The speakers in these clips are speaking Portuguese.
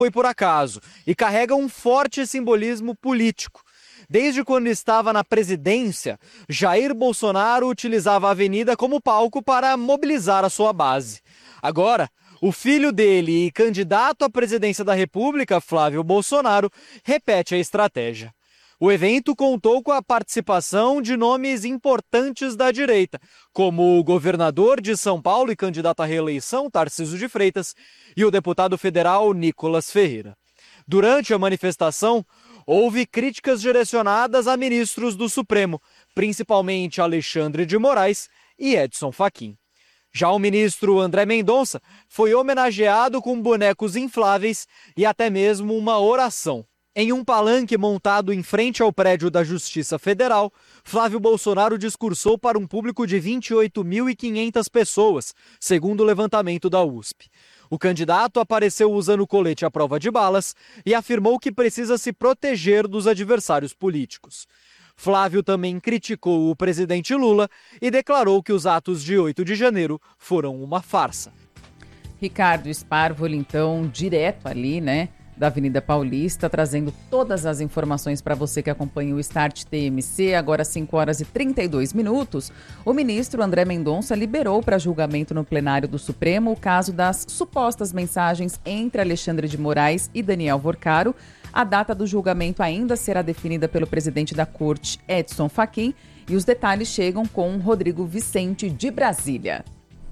foi por acaso e carrega um forte simbolismo político. Desde quando estava na presidência, Jair Bolsonaro utilizava a avenida como palco para mobilizar a sua base. Agora, o filho dele e candidato à presidência da República, Flávio Bolsonaro, repete a estratégia. O evento contou com a participação de nomes importantes da direita, como o governador de São Paulo e candidato à reeleição, Tarcísio de Freitas, e o deputado federal Nicolas Ferreira. Durante a manifestação, houve críticas direcionadas a ministros do Supremo, principalmente Alexandre de Moraes e Edson Fachin. Já o ministro André Mendonça foi homenageado com bonecos infláveis e até mesmo uma oração. Em um palanque montado em frente ao prédio da Justiça Federal, Flávio Bolsonaro discursou para um público de 28.500 pessoas, segundo o levantamento da USP. O candidato apareceu usando colete à prova de balas e afirmou que precisa se proteger dos adversários políticos. Flávio também criticou o presidente Lula e declarou que os atos de 8 de janeiro foram uma farsa. Ricardo Sparvoli, então, direto ali, da Avenida Paulista, trazendo todas as informações para você que acompanha o Start TMC. Agora 5h32. O ministro André Mendonça liberou para julgamento no plenário do Supremo o caso das supostas mensagens entre Alexandre de Moraes e Daniel Vorcaro. A data do julgamento ainda será definida pelo presidente da Corte, Edson Fachin, e os detalhes chegam com Rodrigo Vicente, de Brasília.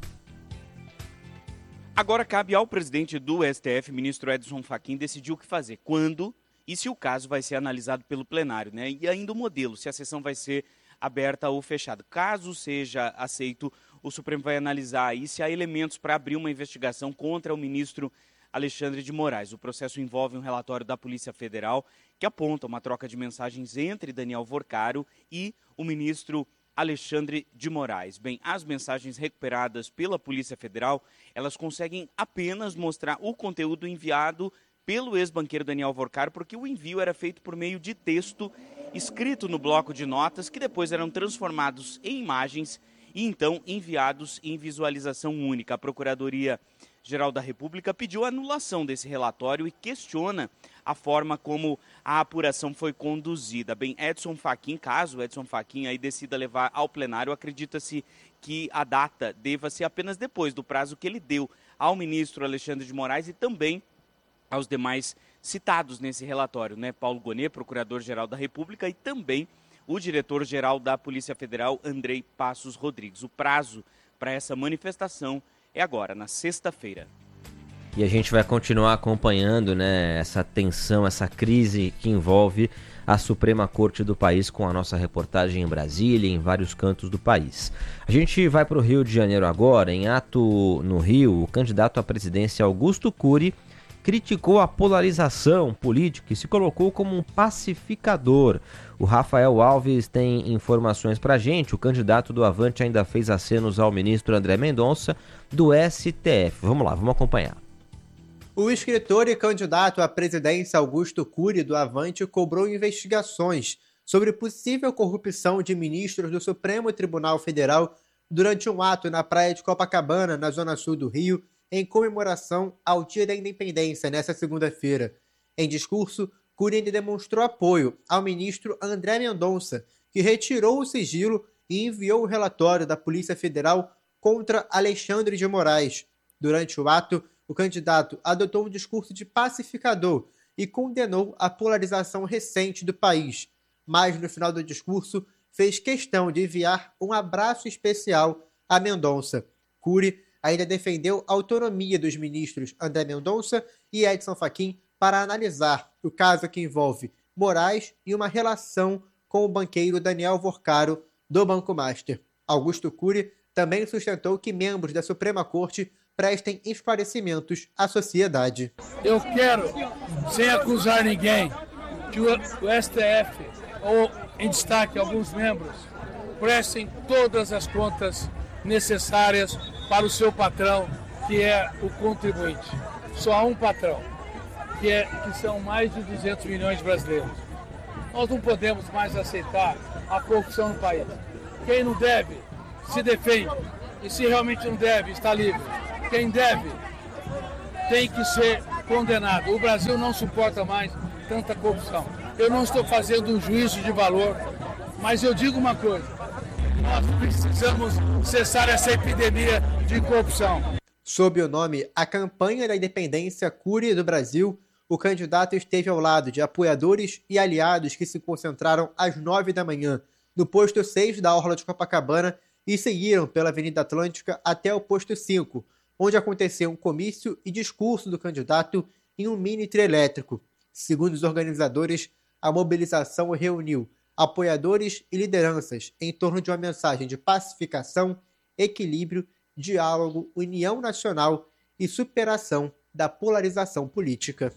Agora cabe ao presidente do STF, ministro Edson Fachin, decidir o que fazer, quando e se o caso vai ser analisado pelo plenário, E ainda o modelo, se a sessão vai ser aberta ou fechada. Caso seja aceito, o Supremo vai analisar aí se há elementos para abrir uma investigação contra o ministro Alexandre de Moraes. O processo envolve um relatório da Polícia Federal que aponta uma troca de mensagens entre Daniel Vorcaro e o ministro Alexandre de Moraes. Bem, as mensagens recuperadas pela Polícia Federal, elas conseguem apenas mostrar o conteúdo enviado pelo ex-banqueiro Daniel Vorcaro, porque o envio era feito por meio de texto escrito no bloco de notas, que depois eram transformados em imagens e então enviados em visualização única. A Procuradoria-Geral da República pediu a anulação desse relatório e questiona a forma como a apuração foi conduzida. Bem, caso Edson Fachin aí decida levar ao plenário, acredita-se que a data deva ser apenas depois do prazo que ele deu ao ministro Alexandre de Moraes e também aos demais citados nesse relatório, Paulo Gonet, Procurador-Geral da República, e também o diretor-geral da Polícia Federal, Andrei Passos Rodrigues. O prazo para essa manifestação é agora, na sexta-feira. E a gente vai continuar acompanhando, essa tensão, essa crise que envolve a Suprema Corte do país, com a nossa reportagem em Brasília e em vários cantos do país. A gente vai para o Rio de Janeiro agora. Em ato no Rio, o candidato à presidência Augusto Cury criticou a polarização política e se colocou como um pacificador. O Rafael Alves tem informações para a gente. O candidato do Avante ainda fez acenos ao ministro André Mendonça, do STF. Vamos lá, vamos acompanhar. O escritor e candidato à presidência Augusto Cury, do Avante, cobrou investigações sobre possível corrupção de ministros do Supremo Tribunal Federal durante um ato na praia de Copacabana, na zona sul do Rio, em comemoração ao Dia da Independência, nesta segunda-feira. Em discurso, Cury ainda demonstrou apoio ao ministro André Mendonça, que retirou o sigilo e enviou o relatório da Polícia Federal contra Alexandre de Moraes. Durante o ato, o candidato adotou um discurso de pacificador e condenou a polarização recente do país. Mas, no final do discurso, fez questão de enviar um abraço especial a Mendonça. Cury ainda defendeu a autonomia dos ministros André Mendonça e Edson Fachin para analisar o caso que envolve Moraes e uma relação com o banqueiro Daniel Vorcaro, do Banco Master. Augusto Cury também sustentou que membros da Suprema Corte prestem esclarecimentos à sociedade. Eu quero, sem acusar ninguém, que o STF, ou em destaque alguns membros, prestem todas as contas necessárias para o seu patrão, que é o contribuinte. Só há um patrão, que são mais de 200 milhões de brasileiros. Nós não podemos mais aceitar a corrupção no país. Quem não deve, se defende. E se realmente não deve, está livre. Quem deve, tem que ser condenado. O Brasil não suporta mais tanta corrupção. Eu não estou fazendo um juízo de valor, mas eu digo uma coisa: nós precisamos cessar essa epidemia de corrupção. Sob o nome A Campanha da Independência Cury do Brasil, o candidato esteve ao lado de apoiadores e aliados que se concentraram às 9 da manhã no posto 6 da Orla de Copacabana e seguiram pela Avenida Atlântica até o posto 5, onde aconteceu um comício e discurso do candidato em um mini trio elétrico. Segundo os organizadores, a mobilização reuniu apoiadores e lideranças em torno de uma mensagem de pacificação, equilíbrio, diálogo, união nacional e superação da polarização política.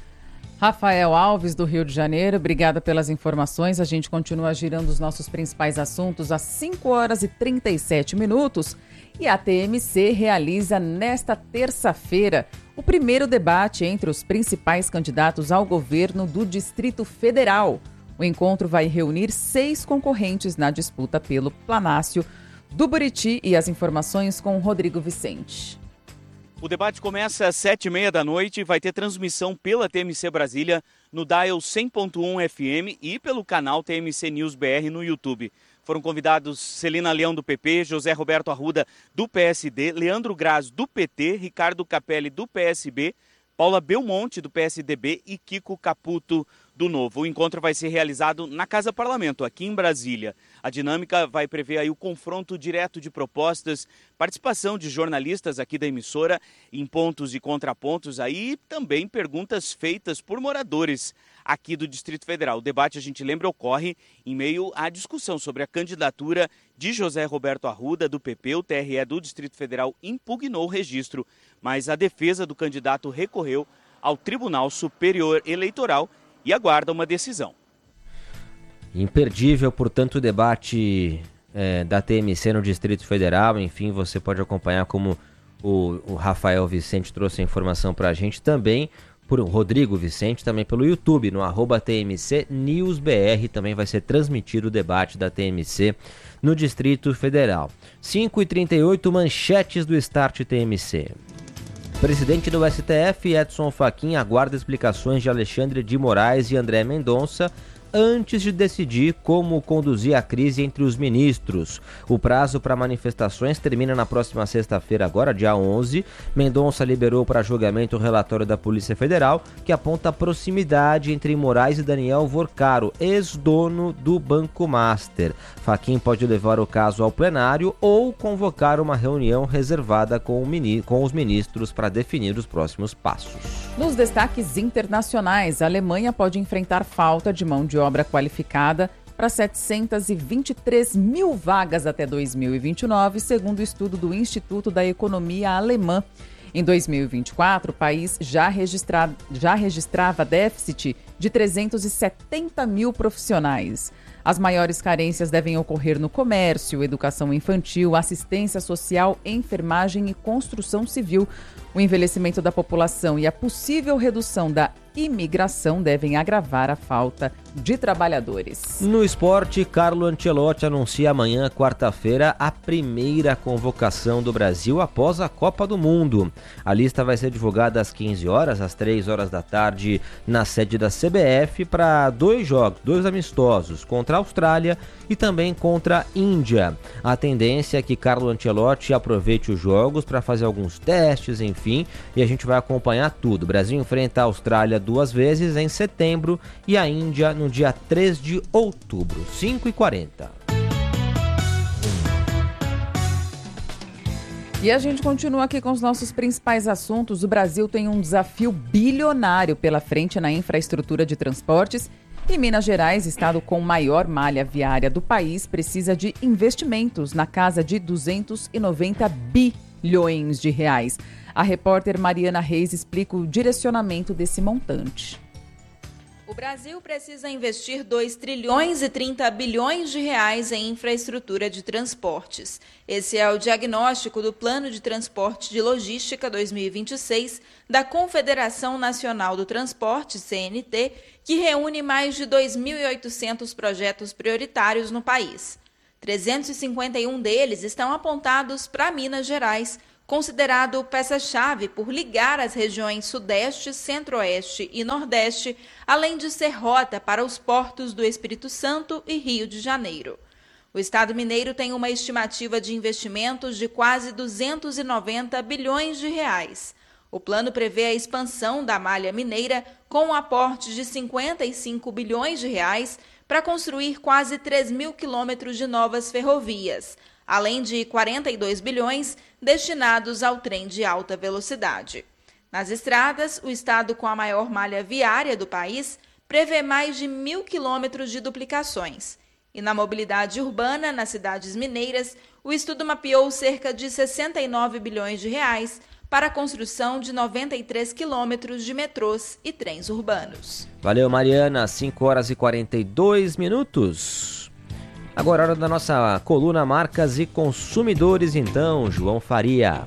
Rafael Alves, do Rio de Janeiro, obrigada pelas informações. A gente continua girando os nossos principais assuntos às 5 horas e 37 minutos. E a TMC realiza nesta terça-feira o primeiro debate entre os principais candidatos ao governo do Distrito Federal. O encontro vai reunir 6 concorrentes na disputa pelo Palácio do Buriti, e as informações com o Rodrigo Vicente. O debate começa às 7h30 da noite e vai ter transmissão pela TMC Brasília no Dial 100.1 FM e pelo canal TMC News BR no YouTube. Foram convidados Celina Leão, do PP, José Roberto Arruda, do PSD, Leandro Graz, do PT, Ricardo Capelli, do PSB, Paula Belmonte, do PSDB e Kiko Caputo, do Novo. O encontro vai ser realizado na Casa Parlamento, aqui em Brasília. A dinâmica vai prever aí o confronto direto de propostas, participação de jornalistas aqui da emissora em pontos e contrapontos, aí também perguntas feitas por moradores aqui do Distrito Federal. O debate, a gente lembra, ocorre em meio à discussão sobre a candidatura de José Roberto Arruda, do PP. O TRE do Distrito Federal impugnou o registro, mas a defesa do candidato recorreu ao Tribunal Superior Eleitoral e aguarda uma decisão. Imperdível, portanto, o debate da TMC no Distrito Federal. Enfim, você pode acompanhar, como o Rafael Vicente trouxe a informação para a gente, também por Rodrigo Vicente, também pelo YouTube, no @TMC News BR, também vai ser transmitido o debate da TMC no Distrito Federal. 5h38, manchetes do Start TMC. Presidente do STF, Edson Fachin, aguarda explicações de Alexandre de Moraes e André Mendonça antes de decidir como conduzir a crise entre os ministros. O prazo para manifestações termina na próxima sexta-feira, agora dia 11. Mendonça liberou para julgamento o relatório da Polícia Federal, que aponta a proximidade entre Moraes e Daniel Vorcaro, ex-dono do Banco Master. Fachin pode levar o caso ao plenário ou convocar uma reunião reservada com os ministros para definir os próximos passos. Nos destaques internacionais, a Alemanha pode enfrentar falta de mão de obra qualificada para 723 mil vagas até 2029, segundo o estudo do Instituto da Economia Alemã. Em 2024, o país já registrava déficit de 370 mil profissionais. As maiores carências devem ocorrer no comércio, educação infantil, assistência social, enfermagem e construção civil. O envelhecimento da população e a possível redução da imigração devem agravar a falta de trabalhadores. No esporte, Carlo Ancelotti anuncia amanhã, quarta-feira, a primeira convocação do Brasil após a Copa do Mundo. A lista vai ser divulgada às 15 horas, às 3 horas da tarde, na sede da CBF, para 2 jogos, 2 amistosos, contra a Austrália e também contra a Índia. A tendência é que Carlo Ancelotti aproveite os jogos para fazer alguns testes, enfim, e a gente vai acompanhar tudo. O Brasil enfrenta a Austrália 2 vezes em setembro e a Índia no dia 3 de outubro, 5h40. E a gente continua aqui com os nossos principais assuntos. O Brasil tem um desafio bilionário pela frente na infraestrutura de transportes. E Minas Gerais, estado com maior malha viária do país, precisa de investimentos na casa de 290 bilhões de reais. A repórter Mariana Reis explica o direcionamento desse montante. O Brasil precisa investir 2 trilhões e 30 bilhões de reais em infraestrutura de transportes. Esse é o diagnóstico do Plano de Transporte de Logística 2026 da Confederação Nacional do Transporte, CNT, que reúne mais de 2.800 projetos prioritários no país. 351 deles estão apontados para Minas Gerais, considerado peça-chave por ligar as regiões Sudeste, Centro-Oeste e Nordeste, além de ser rota para os portos do Espírito Santo e Rio de Janeiro. O Estado mineiro tem uma estimativa de investimentos de quase 290 bilhões de reais. O plano prevê a expansão da malha mineira com um aporte de 55 bilhões de reais para construir quase 3 mil quilômetros de novas ferrovias, além de 42 bilhões destinados ao trem de alta velocidade. Nas estradas, o estado com a maior malha viária do país prevê mais de 1.000 quilômetros de duplicações. E na mobilidade urbana, nas cidades mineiras, o estudo mapeou cerca de 69 bilhões de reais para a construção de 93 quilômetros de metrôs e trens urbanos. Valeu, Mariana. 5h42. Agora é hora da nossa coluna Marcas e Consumidores, então, João Faria.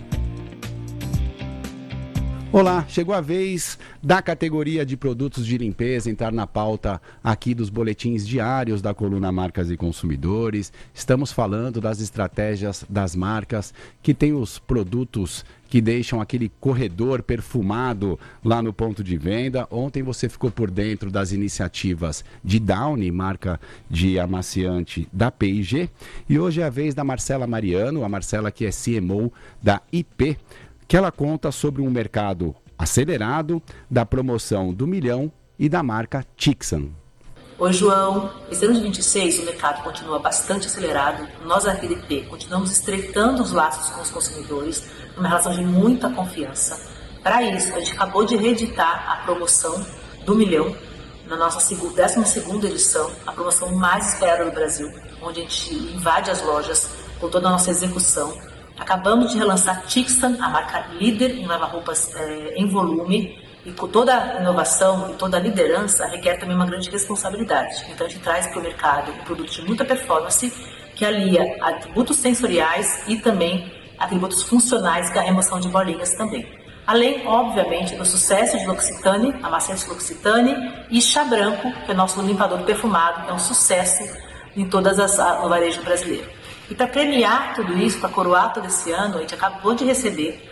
Olá, chegou a vez da categoria de produtos de limpeza entrar na pauta aqui dos boletins diários da coluna Marcas e Consumidores. Estamos falando das estratégias das marcas que têm os produtos que deixam aquele corredor perfumado lá no ponto de venda. Ontem você ficou por dentro das iniciativas de Downy, marca de amaciante da P&G. E hoje é a vez da Marcela Mariano, a Marcela que é CMO da IP, que ela conta sobre um mercado acelerado, da promoção do milhão e da marca Tixan. Oi, João. Esse ano de 26 o mercado continua bastante acelerado. Nós, a IP, continuamos estreitando os laços com os consumidores, numa relação de muita confiança. Para isso, a gente acabou de reeditar a promoção do milhão, na nossa 12ª edição, a promoção mais esperada do Brasil, onde a gente invade as lojas com toda a nossa execução. Acabamos de relançar Tixan, a marca líder em lava-roupas em volume, e com toda a inovação e toda a liderança requer também uma grande responsabilidade. Então a gente traz para o mercado um produto de muita performance que alia atributos sensoriais e também atributos funcionais, que é a remoção de bolinhas também. Além, obviamente, do sucesso de L'Occitane, amaciante L'Occitane, e Chá Branco, que é nosso limpador perfumado, que é um sucesso em todas no varejo brasileiro. E para premiar tudo isso, para coroar todo esse ano, a gente acabou de receber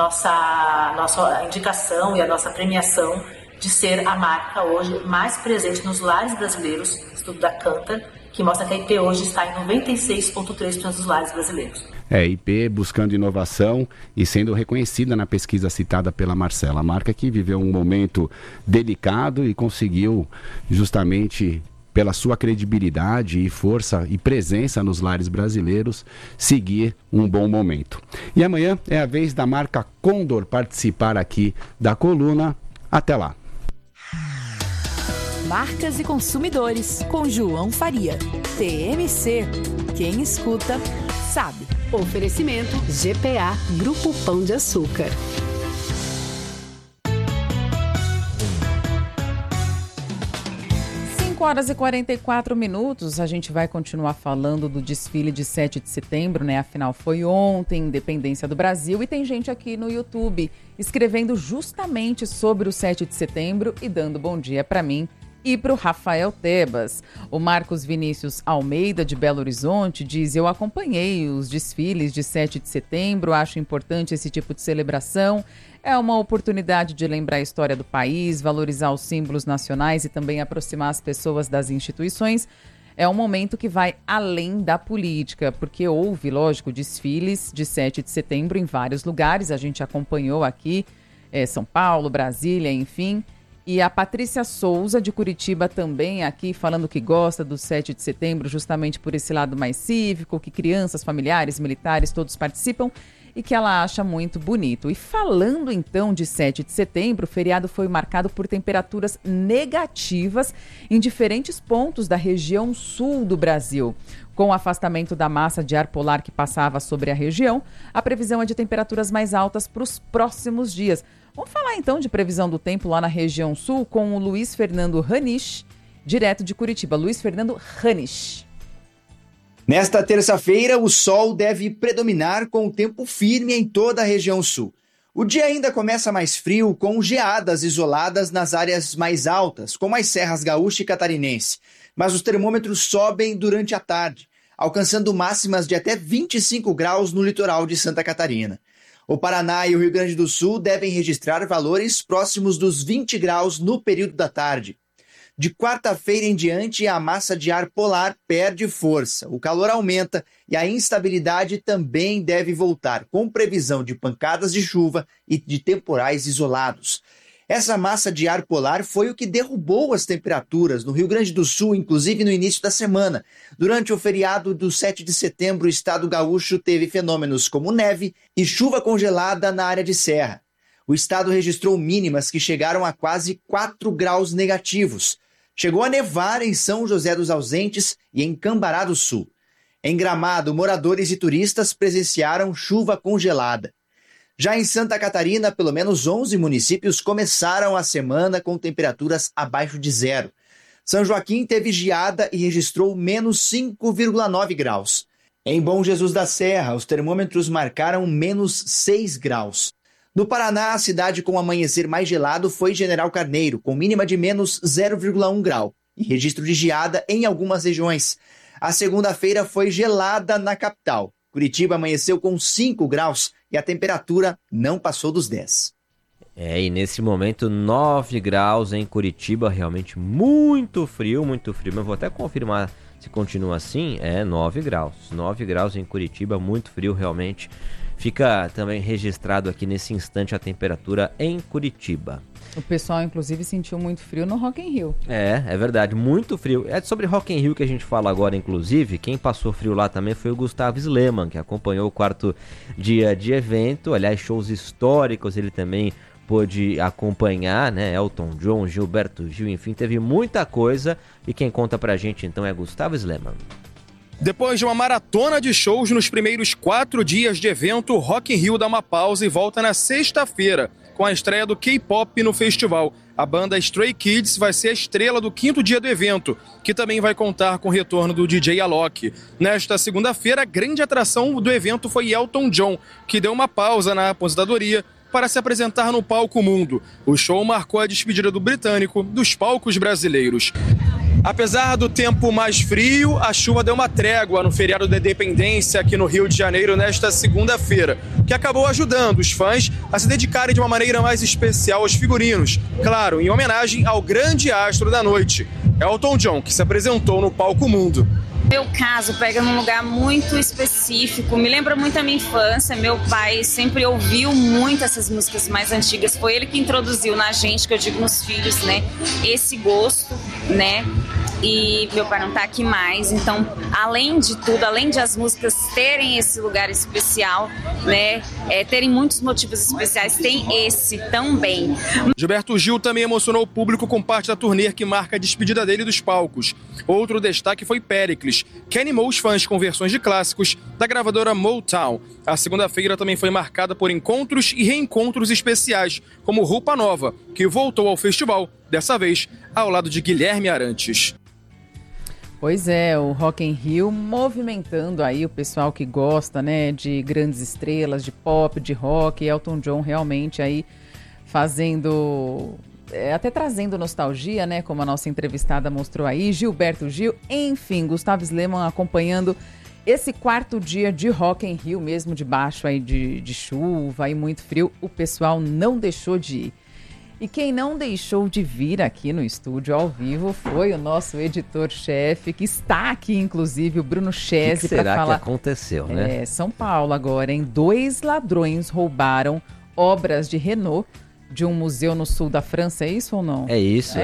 nossa indicação e a nossa premiação de ser a marca hoje mais presente nos lares brasileiros, estudo da Kantar, que mostra que a IP hoje está em 96,3% dos lares brasileiros. IP buscando inovação e sendo reconhecida na pesquisa citada pela Marcela, a marca que viveu um momento delicado e conseguiu justamente, pela sua credibilidade e força e presença nos lares brasileiros, seguir um bom momento. E amanhã é a vez da marca Condor participar aqui da coluna. Até lá. Marcas e Consumidores, com João Faria. TMC. Quem escuta, sabe. Oferecimento GPA, Grupo Pão de Açúcar. 5h44, a gente vai continuar falando do desfile de 7 de setembro, né? Afinal, foi ontem, Independência do Brasil, e tem gente aqui no YouTube escrevendo justamente sobre o 7 de setembro e dando bom dia para mim e para o Rafael Tebas. O Marcos Vinícius Almeida, de Belo Horizonte, diz: eu acompanhei os desfiles de 7 de setembro, acho importante esse tipo de celebração. É uma oportunidade de lembrar a história do país, valorizar os símbolos nacionais e também aproximar as pessoas das instituições. É um momento que vai além da política, porque houve, lógico, desfiles de 7 de setembro em vários lugares. A gente acompanhou aqui, São Paulo, Brasília, enfim. E a Patrícia Souza, de Curitiba, também aqui falando que gosta do 7 de setembro justamente por esse lado mais cívico, que crianças, familiares, militares, todos participam e que ela acha muito bonito. E falando então de 7 de setembro, o feriado foi marcado por temperaturas negativas em diferentes pontos da região sul do Brasil. Com o afastamento da massa de ar polar que passava sobre a região, a previsão é de temperaturas mais altas para os próximos dias. Vamos falar então de previsão do tempo lá na região sul com o Luiz Fernando Ranisch, direto de Curitiba. Luiz Fernando Ranisch. Nesta terça-feira, o sol deve predominar com o tempo firme em toda a região sul. O dia ainda começa mais frio, com geadas isoladas nas áreas mais altas, como as serras gaúcha e catarinense. Mas os termômetros sobem durante a tarde, alcançando máximas de até 25 graus no litoral de Santa Catarina. O Paraná e o Rio Grande do Sul devem registrar valores próximos dos 20 graus no período da tarde. De quarta-feira em diante, a massa de ar polar perde força, o calor aumenta e a instabilidade também deve voltar, com previsão de pancadas de chuva e de temporais isolados. Essa massa de ar polar foi o que derrubou as temperaturas no Rio Grande do Sul, inclusive no início da semana. Durante o feriado do 7 de setembro, o estado gaúcho teve fenômenos como neve e chuva congelada na área de serra. O estado registrou mínimas que chegaram a quase 4 graus negativos. Chegou a nevar em São José dos Ausentes e em Cambará do Sul. Em Gramado, moradores e turistas presenciaram chuva congelada. Já em Santa Catarina, pelo menos 11 municípios começaram a semana com temperaturas abaixo de zero. São Joaquim teve geada e registrou menos 5,9 graus. Em Bom Jesus da Serra, os termômetros marcaram menos 6 graus. No Paraná, a cidade com o amanhecer mais gelado foi General Carneiro, com mínima de menos 0,1 grau e registro de geada em algumas regiões. A segunda-feira foi gelada na capital. Curitiba amanheceu com 5 graus e a temperatura não passou dos 10. E nesse momento 9 graus em Curitiba, realmente muito frio, mas vou até confirmar se continua assim, 9 graus. 9 graus em Curitiba, muito frio realmente. Fica também registrado aqui nesse instante a temperatura em Curitiba. O pessoal, inclusive, sentiu muito frio no Rock in Rio. É verdade, muito frio. É sobre Rock in Rio que a gente fala agora, inclusive. Quem passou frio lá também foi o Gustavo Sleman, que acompanhou o 4º dia de evento. Aliás, shows históricos ele também pôde acompanhar, né? Elton John, Gilberto Gil, enfim, teve muita coisa. E quem conta pra gente, então, é Gustavo Sleman. Depois de uma maratona de shows nos primeiros 4 dias de evento, o Rock in Rio dá uma pausa e volta na sexta-feira, com a estreia do K-pop no festival. A banda Stray Kids vai ser a estrela do 5º dia do evento, que também vai contar com o retorno do DJ Alok. Nesta segunda-feira, a grande atração do evento foi Elton John, que deu uma pausa na aposentadoria para se apresentar no palco mundo. O show marcou a despedida do britânico dos palcos brasileiros. Apesar do tempo mais frio, a chuva deu uma trégua no feriado da Independência aqui no Rio de Janeiro nesta segunda-feira, que acabou ajudando os fãs a se dedicarem de uma maneira mais especial aos figurinos. Claro, em homenagem ao grande astro da noite, Elton John, que se apresentou no palco mundo. Meu caso pega num lugar muito específico, me lembra muito a minha infância. Meu pai sempre ouviu muito essas músicas mais antigas, foi ele que introduziu na gente, que eu digo nos filhos, né, esse gosto, né, e meu pai não tá aqui mais, então, além de tudo, além de as músicas terem esse lugar especial, né, terem muitos motivos especiais, tem esse também. Gilberto Gil também emocionou o público com parte da turnê que marca a despedida dele dos palcos. Outro destaque foi Péricles, que animou os fãs com versões de clássicos da gravadora Motown. A segunda-feira também foi marcada por encontros e reencontros especiais, como Roupa Nova, que voltou ao festival, dessa vez ao lado de Guilherme Arantes. Pois é, o Rock in Rio movimentando aí o pessoal que gosta, né, de grandes estrelas, de pop, de rock. Elton John realmente aí fazendo, até trazendo nostalgia, né, como a nossa entrevistada mostrou aí. Gilberto Gil, enfim, Gustavo Sleman acompanhando esse 4º dia de Rock in Rio, mesmo debaixo aí de chuva e muito frio. O pessoal não deixou de ir. E quem não deixou de vir aqui no estúdio ao vivo foi o nosso editor-chefe, que está aqui, inclusive, o Bruno Chese, para falar. Será que aconteceu, né? São Paulo agora, hein? 2 ladrões roubaram obras de Renault de um museu no sul da França, é isso ou não? É isso.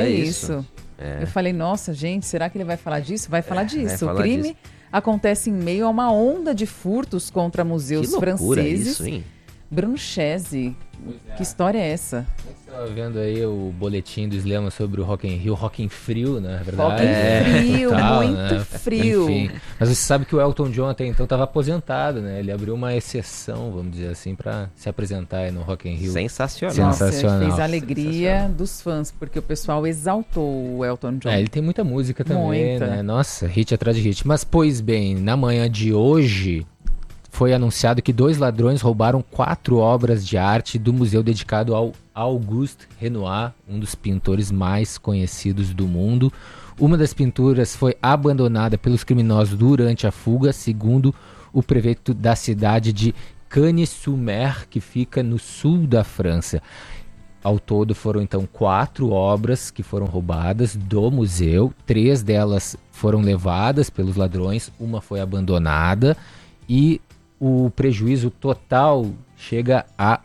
Eu falei, nossa, gente, será que ele vai falar disso? Vai falar disso. Vai falar o crime disso. Acontece em meio a uma onda de furtos contra museus franceses. Isso, hein? Bruno Chese, que história é essa? Você estava vendo aí o boletim do Sleman sobre o Rock in Rio, Rock in Frio, né? Verdade. Rock in Frio, total, muito né? frio. Enfim. Mas você sabe que o Elton John até então estava aposentado, né? Ele abriu uma exceção, vamos dizer assim, para se apresentar aí no Rock in Rio. Sensacional. Nossa, fez a alegria dos fãs, porque o pessoal exaltou o Elton John. Ele tem muita música também, né? Nossa, hit atrás de hit. Mas, pois bem, na manhã de hoje foi anunciado que 2 ladrões roubaram 4 obras de arte do museu dedicado ao Auguste Renoir, um dos pintores mais conhecidos do mundo. Uma das pinturas foi abandonada pelos criminosos durante a fuga, segundo o prefeito da cidade de Cagnes-sur-Mer, que fica no sul da França. Ao todo foram então 4 obras que foram roubadas do museu, 3 delas foram levadas pelos ladrões, uma foi abandonada e o prejuízo total chega a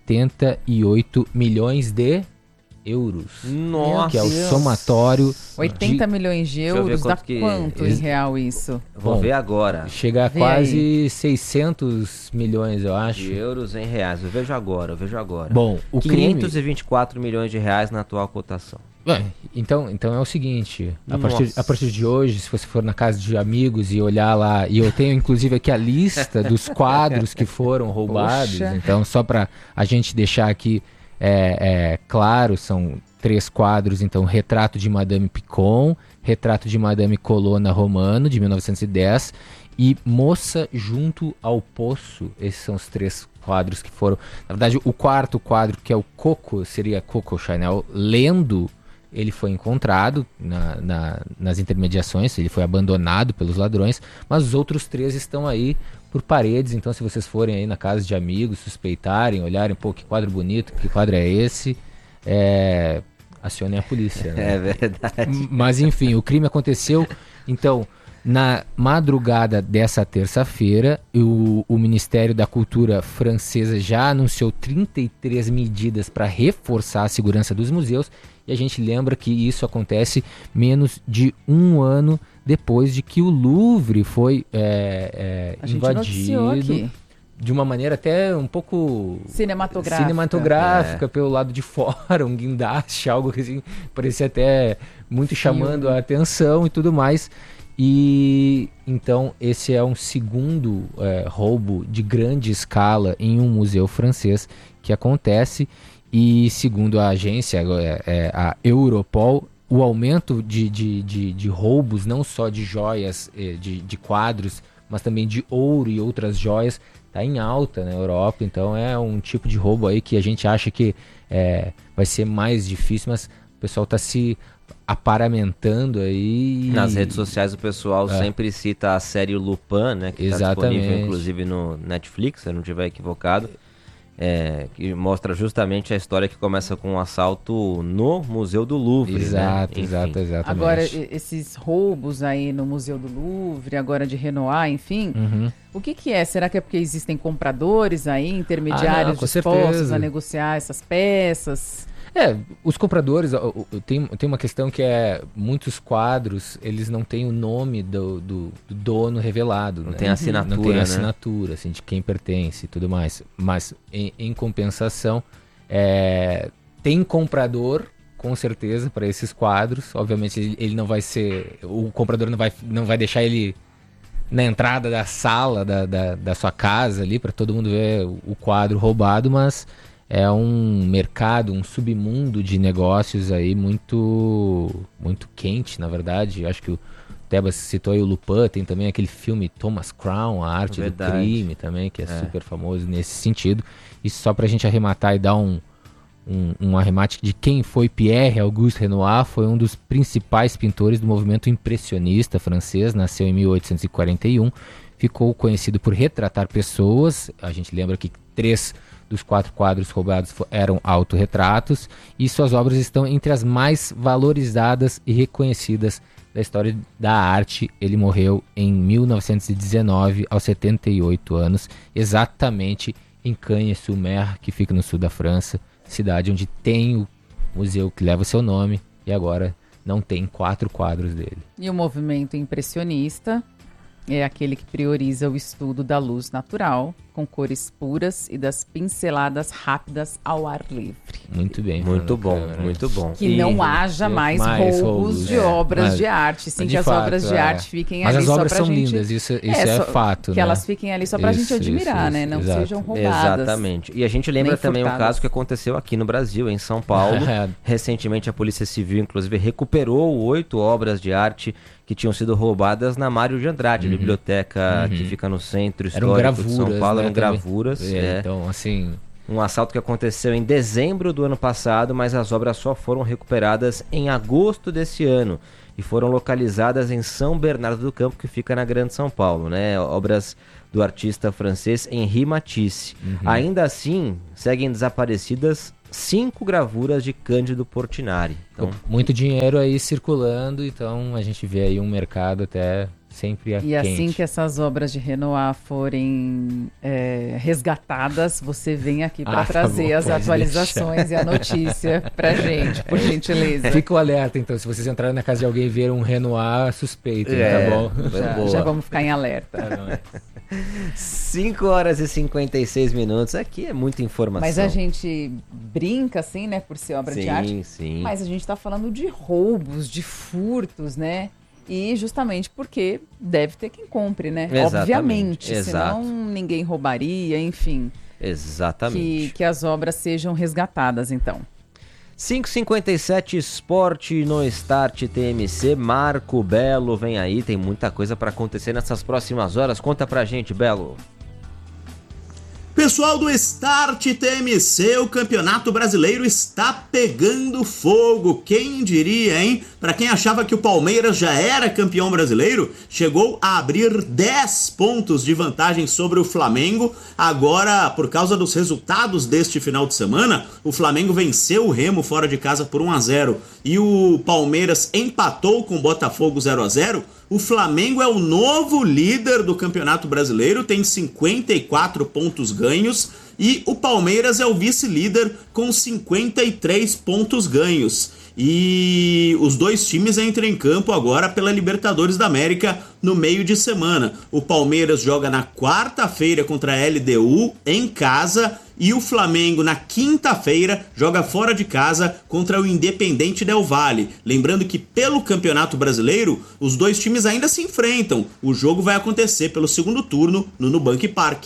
88 milhões de euros. Nossa! Que é o somatório 80 milhões de euros, dá quanto em real isso? Vou ver agora. Chega a quase 600 milhões, eu acho. De euros em reais. Eu vejo agora. Bom, o 524 milhões de reais na atual cotação. Então é o seguinte, a partir de hoje, se você for na casa de amigos e olhar lá, e eu tenho inclusive aqui a lista dos quadros que foram roubados, então só para a gente deixar aqui claro, são 3 quadros, então retrato de Madame Picon, retrato de Madame Colonna Romano, de 1910, e Moça junto ao Poço. Esses são os 3 quadros que foram, na verdade o 4º quadro, que é o Coco, seria Coco Chanel lendo, ele foi encontrado nas intermediações, ele foi abandonado pelos ladrões, mas os outros 3 estão aí por paredes, então se vocês forem aí na casa de amigos, suspeitarem, olharem, pô, que quadro bonito, que quadro é esse, acionem a polícia, né? É verdade. Mas enfim, o crime aconteceu, então, na madrugada dessa terça-feira, o Ministério da Cultura francesa já anunciou 33 medidas para reforçar a segurança dos museus, e a gente lembra que isso acontece menos de um ano depois de que o Louvre foi invadido de uma maneira até um pouco cinematográfica pelo lado de fora, um guindaste, algo que assim, parecia até muito chamando a atenção e tudo mais. E então esse é um segundo roubo de grande escala em um museu francês que acontece, e segundo a agência, a Europol, o aumento de roubos, não só de joias, de quadros, mas também de ouro e outras joias, está em alta na Europa. Então é um tipo de roubo aí que a gente acha que vai ser mais difícil, mas o pessoal está se aparamentando aí. Nas redes sociais o pessoal sempre cita a série Lupin, né, que está disponível inclusive no Netflix, se eu não estiver equivocado. Que mostra justamente a história que começa com um assalto no Museu do Louvre. Exatamente. Agora, esses roubos aí no Museu do Louvre, agora de Renoir, enfim, o que é? Será que é porque existem compradores aí, intermediários dispostos a negociar essas peças? Os compradores, tem uma questão que muitos quadros, eles não têm o nome do dono revelado. Não tem assinatura, não tem assinatura, assim, de quem pertence e tudo mais. Mas, em compensação, tem comprador, com certeza, para esses quadros. Obviamente, ele não vai ser... O comprador não vai deixar ele na entrada da sala da sua casa ali, para todo mundo ver o quadro roubado, mas... É um mercado, um submundo de negócios aí muito quente, na verdade. Eu acho que o Tebas citou aí o Lupin, tem também aquele filme Thomas Crown, A Arte do Crime também, que é super famoso nesse sentido. E só pra gente arrematar e dar um arremate de quem foi Pierre Auguste Renoir, foi um dos principais pintores do movimento impressionista francês, nasceu em 1841, ficou conhecido por retratar pessoas. A gente lembra que 3 dos 4 quadros roubados eram autorretratos, e suas obras estão entre as mais valorizadas e reconhecidas da história da arte. Ele morreu em 1919, aos 78 anos, exatamente em Cagnes-sur-Mer, que fica no sul da França, cidade onde tem o museu que leva o seu nome, e agora não tem 4 quadros dele. E o movimento impressionista é aquele que prioriza o estudo da luz natural, com cores puras e das pinceladas rápidas ao ar livre. Muito bem. Muito bom, muito bom. Que não haja mais roubos de obras de arte, sim, que as obras de arte fiquem ali só pra gente... Mas as obras são lindas, isso é fato, que elas fiquem ali só pra gente admirar, né? Não sejam roubadas. Exatamente. E a gente lembra também um caso que aconteceu aqui no Brasil, em São Paulo. Recentemente a Polícia Civil, inclusive, recuperou 8 obras de arte que tinham sido roubadas na Mário de Andrade, biblioteca que fica no centro histórico de São Paulo. Eram gravuras. Então, assim... Um assalto que aconteceu em dezembro do ano passado, mas as obras só foram recuperadas em agosto desse ano e foram localizadas em São Bernardo do Campo, que fica na Grande São Paulo, né? Obras do artista francês Henri Matisse. Ainda assim, seguem desaparecidas 5 gravuras de Cândido Portinari. Então, muito dinheiro aí circulando, então a gente vê aí um mercado até sempre quente. E assim que essas obras de Renoir forem resgatadas, você vem aqui para trazer as atualizações deixar. E a notícia pra gente, por gentileza. Fica o alerta, então, se vocês entrarem na casa de alguém e ver um Renoir suspeito, tá bom? Já vamos ficar em alerta. 5 horas e 56 minutos, aqui é muita informação. Mas a gente brinca, assim, né, por ser obra de arte. Sim. Mas a gente tá falando de roubos, de furtos, né? E justamente porque deve ter quem compre, né? Exatamente. Obviamente, senão ninguém roubaria, enfim. Exatamente. Que as obras sejam resgatadas, então. 5h57, esporte no Start TMC. Marco Belo vem aí, tem muita coisa para acontecer nessas próximas horas. Conta pra gente, Belo. Pessoal do Start TMC, o Campeonato Brasileiro está pegando fogo. Quem diria, hein? Para quem achava que o Palmeiras já era campeão brasileiro, chegou a abrir 10 pontos de vantagem sobre o Flamengo. Agora, por causa dos resultados deste final de semana, o Flamengo venceu o Remo fora de casa por 1-0 e o Palmeiras empatou com o Botafogo 0-0. O Flamengo é o novo líder do Campeonato Brasileiro, tem 54 pontos ganhos, e o Palmeiras é o vice-líder com 53 pontos ganhos. E os dois times entram em campo agora pela Libertadores da América no meio de semana. O Palmeiras joga na quarta-feira contra a LDU em casa e o Flamengo na quinta-feira joga fora de casa contra o Independente Del Valle. Lembrando que pelo Campeonato Brasileiro os dois times ainda se enfrentam. O jogo vai acontecer pelo segundo turno no Nubank Park.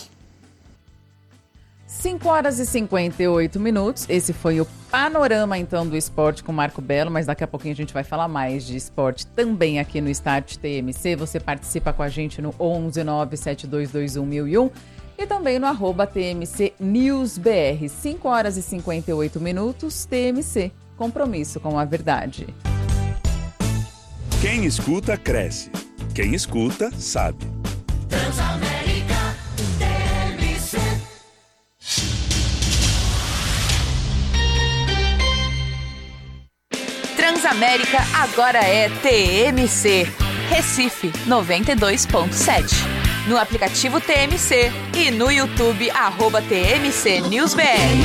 5 horas e 58 minutos, esse foi o panorama então do esporte com Marco Belo, mas daqui a pouquinho a gente vai falar mais de esporte também aqui no Start TMC. Você participa com a gente no 11972211001 e também no @TMC NewsBR. 5 horas e 58 minutos, TMC, compromisso com a verdade. Quem escuta, cresce. Quem escuta, sabe. Transamérica TMC. Transamérica agora é TMC. Recife 92.7. No aplicativo TMC e no YouTube @TMC NewsBR.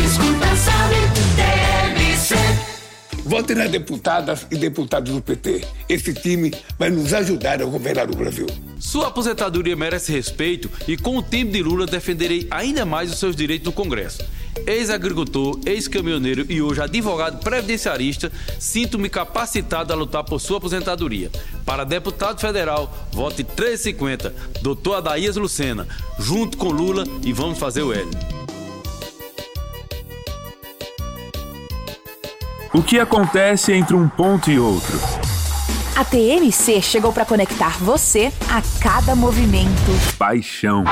Vote nas deputadas e deputados do PT. Esse time vai nos ajudar a governar o Brasil. Sua aposentadoria merece respeito e com o tempo de Lula defenderei ainda mais os seus direitos no Congresso. Ex-agricultor, ex-caminhoneiro e hoje advogado previdenciarista, sinto-me capacitado a lutar por sua aposentadoria. Para deputado federal, vote 350, Dr. Adaías Lucena, junto com Lula e vamos fazer o L. O que acontece entre um ponto e outro? A TMC chegou para conectar você a cada movimento. Paixão.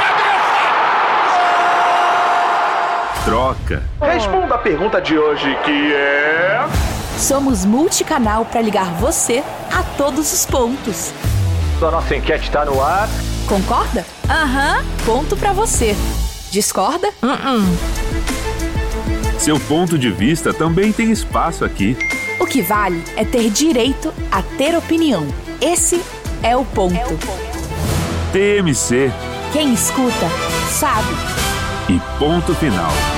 Troca. Responda a pergunta de hoje, que é... Somos multicanal para ligar você a todos os pontos. A nossa enquete está no ar. Concorda? Aham. Ponto para você. Discorda? Seu ponto de vista também tem espaço aqui. O que vale é ter direito a ter opinião. Esse é o ponto. TMC. Quem escuta, sabe. E ponto final.